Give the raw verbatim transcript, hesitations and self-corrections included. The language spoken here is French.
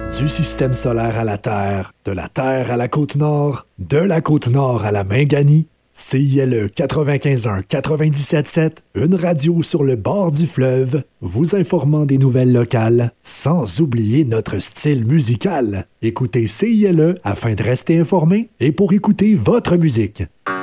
Du système solaire à la Terre, de la Terre à la Côte-Nord, de la Côte-Nord à la Minganie, C I L E quatre-vingt-quinze virgule un quatre-vingt-dix-sept virgule sept, une radio sur le bord du fleuve, vous informant des nouvelles locales, sans oublier notre style musical. Écoutez C I L E afin de rester informé et pour écouter votre musique.